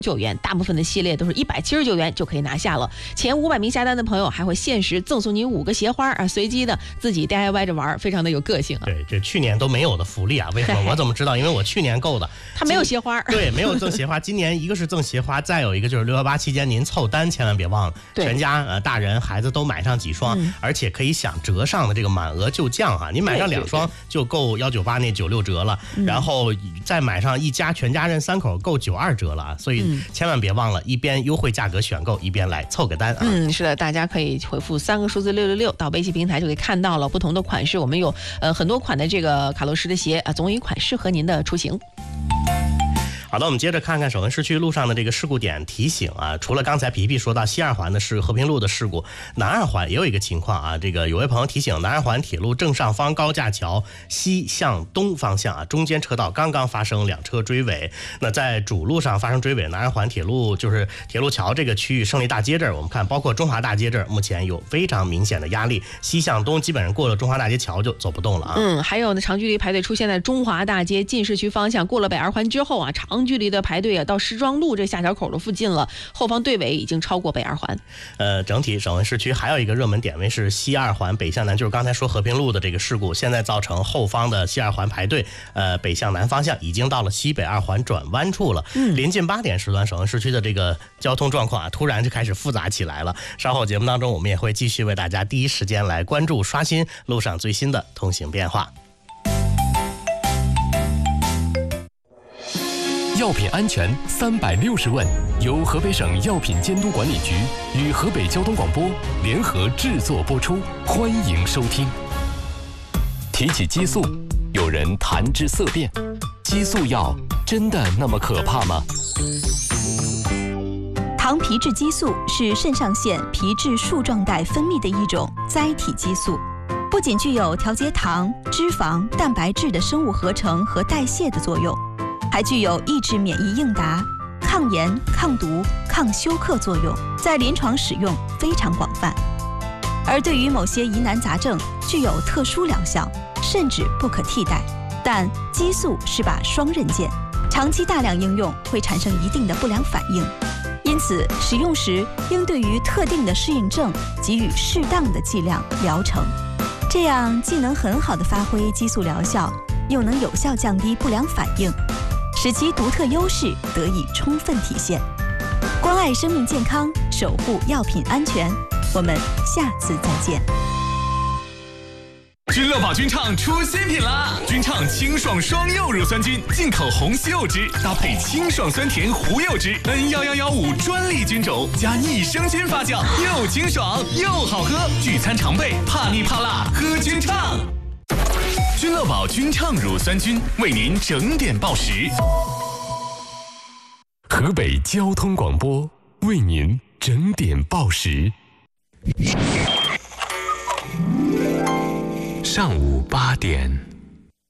9元，大部分的系列都是179元就可以拿下了。前500名下单的朋友还会限时赠送您5个鞋花啊，随机的自己 DIY 着玩，非常的有个性啊。 对，这去年都没有的福利啊！为什么？我怎么知道？因为我去年购的， 它没有鞋花。 对，没有赠鞋花。今年一个是赠鞋花，再有一个就是618期间您凑单，千万别忘了，全家大人孩子都买上几双，而且可以享折上的这个满额就降哈。您买上2双就够198那96折了，然后再买上一家全家人3口够92折了啊！所以千万别忘了，一边优惠价格选购，一边来凑个单啊！ 是的，大家可以回复3个数字666到微信平台就可以看到了不同的款式，我们有很多款的这个卡洛诗的鞋啊，总有一款适合您的出行。 好的，我们接着看看首恩市区路上的这个事故点提醒啊。除了刚才皮皮说到西2环的是和平路的事故，南2环也有一个情况啊。这个有位朋友提醒，南2环铁路正上方高架桥西向东方向啊，中间车道刚刚发生2车追尾。那在主路上发生追尾，南2环铁路就是铁路桥这个区域，胜利大街这儿，我们看包括中华大街这儿，目前有非常明显的压力。西向东基本上过了中华大街桥就走不动了啊。 还有呢，长距离排队出现在中华大街进市区方向，过了北2环之后啊，长距离的排队啊，到石庄路这下桥口的附近了，后方队尾已经超过北2环。 整体首恩市区还有一个热门点位是西2环北向南，就是刚才说和平路的这个事故，现在造成后方的西2环排队，北向南方向已经到了西北2环转弯处了。临近8点时段，首恩市区的这个交通状况啊，突然就开始复杂起来了。稍后节目当中，我们也会继续为大家第一时间来关注刷新路上最新的通行变化。 药品安全360问，由河北省药品监督管理局与河北交通广播联合制作播出，欢迎收听。提起激素，有人谈之色变，激素药真的那么可怕吗？ 糖皮质激素是肾上腺皮质树状带分泌的一种甾体激素，不仅具有调节糖、脂肪、蛋白质的生物合成和代谢的作用，还具有抑制免疫应答、抗炎、抗毒、抗休克作用，在临床使用非常广泛。而对于某些疑难杂症，具有特殊疗效，甚至不可替代。但激素是把双刃剑，长期大量应用会产生一定的不良反应，因此使用时应对于特定的适应症给予适当的剂量疗程，这样既能很好的发挥激素疗效，又能有效降低不良反应，使其独特优势得以充分体现。关爱生命健康，守护药品安全，我们下次再见。 君乐宝君畅出新品啦！君畅清爽双柚乳酸菌，进口红西柚汁搭配清爽酸甜胡柚汁 ，N11115专利菌种加益生菌发酵，又清爽又好喝，聚餐常备，怕腻怕辣喝君畅。君乐宝君畅乳酸菌为您整点报时。 河北交通广播为您整点报时。上午8点。